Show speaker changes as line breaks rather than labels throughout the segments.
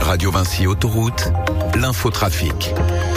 Radio Vinci Autoroute, l'infotrafic.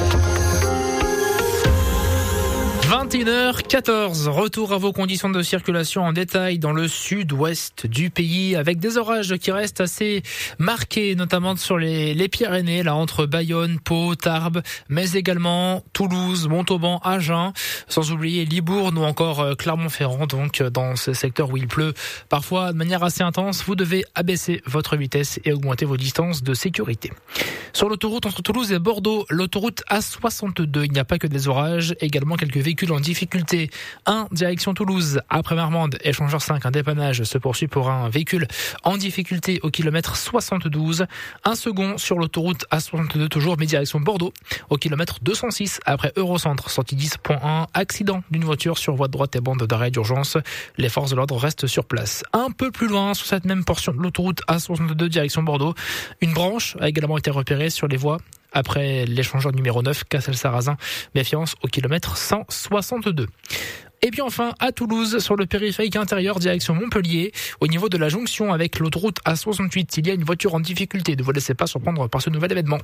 21h14, retour à vos conditions de circulation en détail dans le sud-ouest du pays avec des orages qui restent assez marqués, notamment sur les Pyrénées, là entre Bayonne, Pau, Tarbes, mais également Toulouse, Montauban, Agen, sans oublier Libourne ou encore Clermont-Ferrand. Donc dans ce secteur où il pleut parfois de manière assez intense, vous devez abaisser votre vitesse et augmenter vos distances de sécurité. Sur l'autoroute entre Toulouse et Bordeaux, l'autoroute A62, il n'y a pas que des orages, également quelques véhicules en difficulté. 1 direction Toulouse, après Marmande, échangeur 5, un dépannage se poursuit pour un véhicule en difficulté au kilomètre 72. Un second sur l'autoroute A62 toujours, mais direction Bordeaux, au kilomètre 206, après Eurocentre, sortie 10.1, accident d'une voiture sur voie de droite et bande d'arrêt d'urgence. Les forces de l'ordre restent sur place. Un peu plus loin, sur cette même portion de l'autoroute A62 direction Bordeaux, une branche a également été repérée sur les voies après l'échangeur numéro 9, Cassel-Sarrazin, méfiance au kilomètre 162. Et puis enfin, à Toulouse, sur le périphérique intérieur, direction Montpellier, au niveau de la jonction avec l'autoroute A68, il y a une voiture en difficulté. Ne vous laissez pas surprendre par ce nouvel événement.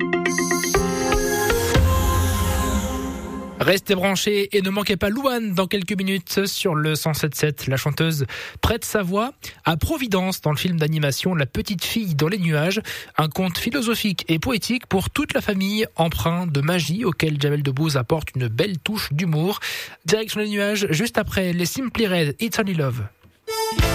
Restez branchés et ne manquez pas Louane dans quelques minutes sur le 107.7. La chanteuse prête sa voix à Providence dans le film d'animation La Petite Fille dans les nuages. Un conte philosophique et poétique pour toute la famille, empreint de magie auquel Jamel Debbouze apporte une belle touche d'humour. Direction les nuages, juste après les Simply Red, It's Only Love.